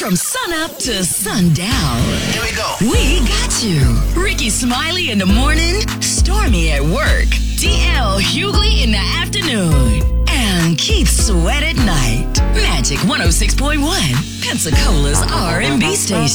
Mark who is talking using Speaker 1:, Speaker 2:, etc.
Speaker 1: From sunup to sundown.
Speaker 2: Here we go.
Speaker 1: We got you. Ricky Smiley in the morning, Stormy at work, DL Hughley in the afternoon, and Keith Sweat at night. Magic 106.1, Pensacola's R&B station.